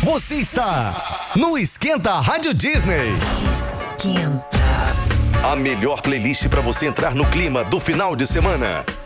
Você está no Esquenta Rádio Disney. Esquenta. A melhor playlist para você entrar no clima do final de semana.